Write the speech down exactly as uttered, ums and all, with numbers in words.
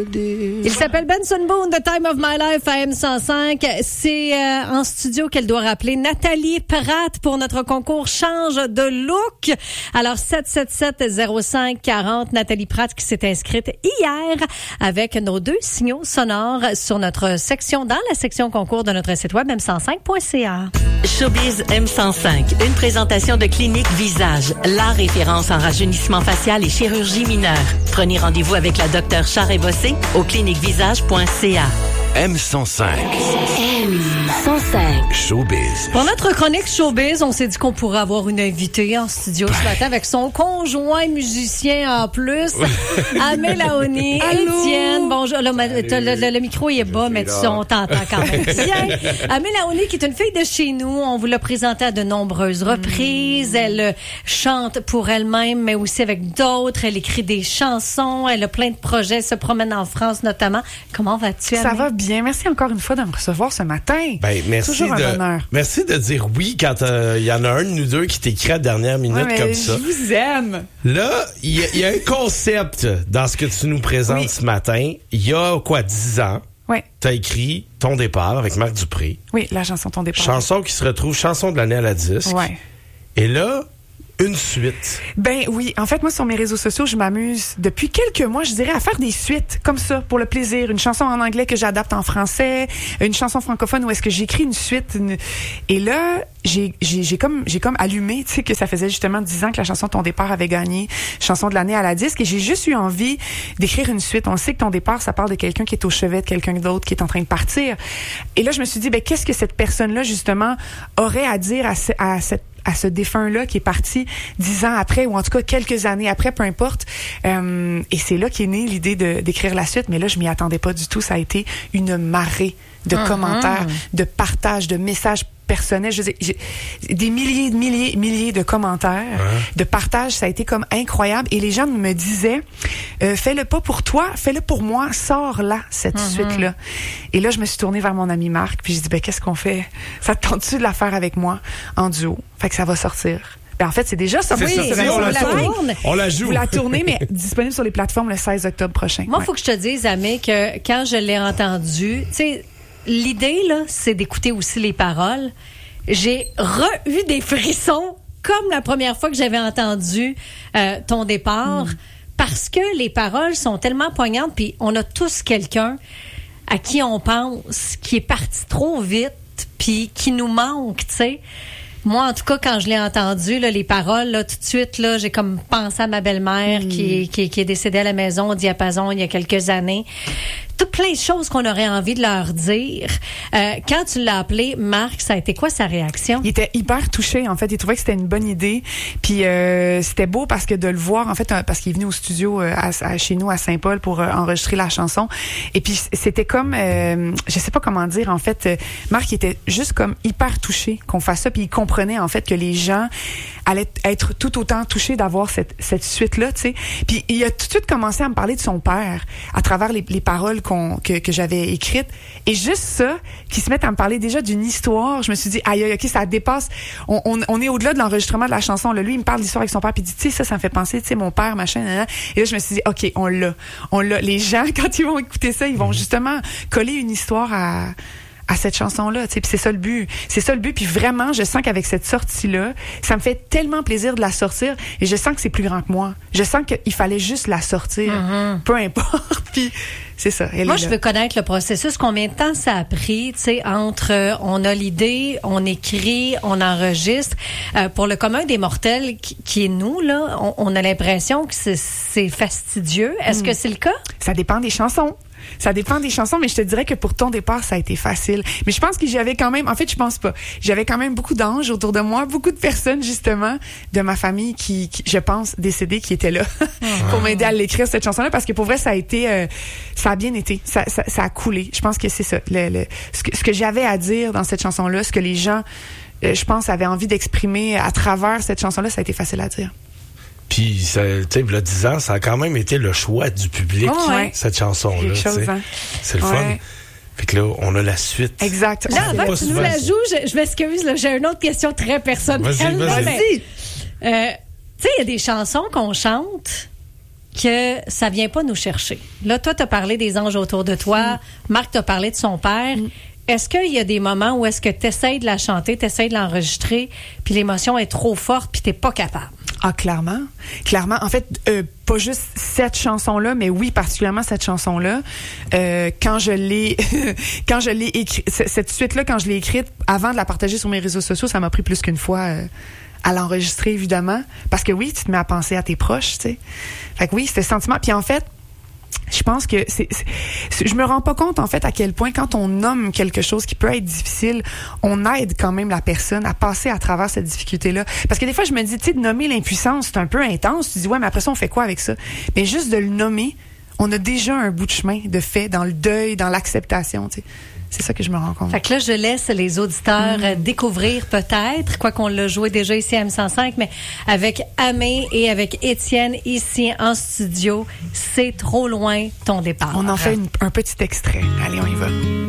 dire. Il s'appelle Benson Boone, The Time of My Life à M cent cinq. C'est euh, en studio qu'elle doit rappeler Nathalie Pratt pour notre concours Change de look. Alors, sept sept sept zéro cinq quarante, Nathalie Pratt qui s'est inscrite hier avec nos deux signaux sonores sur notre section, dans la section concours de notre site web m cent cinq point c a. Showbiz M cent cinq, une présentation de Clinique Visage, la référence en rajeunissement facial et chirurgie mineure. Prenez rendez-vous avec la docteure Charest Bossé au clinique visage point c a. M cent cinq. M cent cinq. Showbiz. Pour notre chronique Showbiz, on s'est dit qu'on pourrait avoir une invitée en studio ce matin avec son conjoint musicien en plus. Amé Laoni, Étienne. Bonjour. Là, le, le, le micro il est bas, mais tu, on t'entend quand même bien. Amé Laoni, qui est une fille de chez nous. On vous l'a présentée à de nombreuses reprises. Mm. Elle chante pour elle-même, mais aussi avec d'autres. Elle écrit des chansons. Elle a plein de projets. Elle se promène en France notamment. Comment vas-tu, Amé? Ça va bien. Merci encore une fois de me recevoir ce matin. Ben, merci Toujours un de, bonheur. Merci de dire oui quand il euh, y en a un de nous deux qui t'écrit à la dernière minute ouais, comme ça. Je vous aime. Là, il y, y a un concept dans ce que tu nous présentes oui. ce matin. Il y a quoi, dix ans? Oui. T'as écrit Ton départ avec Marc Dupré. Oui, la chanson Ton départ. Chanson qui se retrouve chanson de l'année à la disque. Ouais. Et là, une suite. Ben oui, en fait, moi, sur mes réseaux sociaux, je m'amuse depuis quelques mois, je dirais, à faire des suites comme ça, pour le plaisir. Une chanson en anglais que j'adapte en français, une chanson francophone où est-ce que j'écris une suite. Une... Et là, j'ai, j'ai, j'ai, comme, j'ai comme allumé, tu sais, que ça faisait justement dix ans que la chanson Ton départ avait gagné chanson de l'année à la disque. Et j'ai juste eu envie d'écrire une suite. On sait que Ton départ, ça parle de quelqu'un qui est au chevet de quelqu'un d'autre qui est en train de partir. Et là, je me suis dit, ben qu'est-ce que cette personne-là, justement, aurait à dire à, ce, à cette à ce défunt-là qui est parti dix ans après, ou en tout cas quelques années après, peu importe. Euh, et c'est là qu'est née l'idée de, d'écrire la suite. Mais là, je m'y attendais pas du tout. Ça a été une marée de uh-huh. commentaires, de partages, de messages personnels. Je veux dire, j'ai des milliers, de milliers, milliers de commentaires, uh-huh. de partages. Ça a été comme incroyable. Et les gens me disaient, euh, fais-le pas pour toi, fais-le pour moi. Sors-la, cette uh-huh. suite-là. Et là, je me suis tournée vers mon ami Marc. Puis j'ai dit, ben qu'est-ce qu'on fait? Ça te tente-tu de la faire avec moi en duo? Fait que ça va sortir. Ben en fait, c'est déjà sorti. Oui, c'est on, la la tourne. on la joue. Vous la tournez, mais disponible sur les plateformes le seize octobre prochain. Moi, il ouais. faut que je te dise, Amé, que quand je l'ai entendu, tu sais, l'idée, là, c'est d'écouter aussi les paroles. J'ai re-eu des frissons comme la première fois que j'avais entendu euh, Ton départ, mm. parce que les paroles sont tellement poignantes, puis on a tous quelqu'un à qui on pense qui est parti trop vite, puis qui nous manque, tu sais. Moi, en tout cas, quand je l'ai entendu, là, les paroles, là, tout de suite, là, j'ai comme pensé à ma belle-mère mmh. qui, qui, qui est décédée à la maison au diapason il y a quelques années. Tout plein de choses qu'on aurait envie de leur dire. Euh, quand tu l'as appelé, Marc, ça a été quoi sa réaction? Il était hyper touché, en fait. Il trouvait que c'était une bonne idée. Puis euh, c'était beau parce que de le voir, en fait, parce qu'il est venu au studio euh, à, à, chez nous à Saint-Paul pour euh, enregistrer la chanson. Et puis c'était comme, euh, je sais pas comment dire, en fait, euh, Marc était juste comme hyper touché qu'on fasse ça. Puis il comprenait, en fait, que les gens allaient être tout autant touchés d'avoir cette, cette suite-là, tu sais. Puis il a tout de suite commencé à me parler de son père à travers les, les paroles qu'on, que, que j'avais écrites. Et juste ça, qu'ils se mettent à me parler déjà d'une histoire, je me suis dit, aïe, aïe, OK, ça dépasse. On, on, on est au-delà de l'enregistrement de la chanson. Là, lui, il me parle d'histoire avec son père, puis il dit, tu sais, ça, ça me fait penser, tu sais, mon père, machin, nan, nan. Et là, je me suis dit, OK, on l'a. On l'a. Les gens, quand ils vont écouter ça, ils vont justement coller une histoire à... à cette chanson-là, tu sais, puis c'est ça le but. C'est ça le but, puis vraiment, je sens qu'avec cette sortie-là, ça me fait tellement plaisir de la sortir, et je sens que c'est plus grand que moi. Je sens qu'il fallait juste la sortir, mm-hmm. peu importe, puis c'est ça. Moi, je veux connaître le processus. Combien de temps ça a pris, tu sais, entre euh, on a l'idée, on écrit, on enregistre. Euh, pour le commun des mortels, qui, qui est nous, là, on, on a l'impression que c'est, c'est fastidieux. Est-ce mm. que c'est le cas? Ça dépend des chansons. Ça dépend des chansons, mais je te dirais que pour Ton départ, ça a été facile. Mais je pense que j'avais quand même, en fait, je pense pas. J'avais quand même beaucoup d'anges autour de moi, beaucoup de personnes, justement, de ma famille qui, qui je pense, décédées, qui étaient là pour m'aider à l'écrire, cette chanson-là, parce que pour vrai, ça a été, euh, ça a bien été. Ça, ça, ça a coulé. Je pense que c'est ça. Le, le, ce que, ce que j'avais à dire dans cette chanson-là, ce que les gens, euh, je pense, avaient envie d'exprimer à travers cette chanson-là, ça a été facile à dire. Puis, tu sais, il y a dix ans, ça a quand même été le choix du public, oh, ouais. cette chanson-là. Chose, hein. C'est le ouais. fun. Fait que là, on a la suite. Exact. Là, avant que tu nous la joues, je, je m'excuse, là, j'ai une autre question très personnelle. Vas-y, vas-y. Mais, euh, tu sais, il y a des chansons qu'on chante que ça vient pas nous chercher. Là, toi, tu as parlé des anges autour de toi. Mm. Marc t'a parlé de son père. Mm. Est-ce qu'il y a des moments où est-ce que tu essaies de la chanter, tu essaies de l'enregistrer, puis l'émotion est trop forte, puis tu n'es pas capable? Ah, clairement. Clairement. En fait, euh, pas juste cette chanson-là, mais oui, particulièrement cette chanson-là. Euh, quand je l'ai, quand je l'ai écrite, cette suite-là, quand je l'ai écrite, avant de la partager sur mes réseaux sociaux, ça m'a pris plus qu'une fois euh, à l'enregistrer, évidemment. Parce que oui, tu te mets à penser à tes proches, tu sais. Fait que oui, c'était sentiment. Puis en fait, je pense que c'est, c'est, je me rends pas compte en fait à quel point quand on nomme quelque chose qui peut être difficile, on aide quand même la personne à passer à travers cette difficulté-là. Parce que des fois je me dis, tu sais, de nommer l'impuissance, c'est un peu intense. Tu dis ouais, mais après ça on fait quoi avec ça? Mais juste de le nommer, on a déjà un bout de chemin de fait dans le deuil, dans l'acceptation. Tu sais. C'est ça que je me rends compte. Fait que là, je laisse les auditeurs mmh. découvrir peut-être, quoi qu'on l'a joué déjà ici à M cent cinq, mais avec Amé et avec Étienne ici en studio, c'est trop loin ton départ. On en fait une, un petit extrait. Allez, on y va.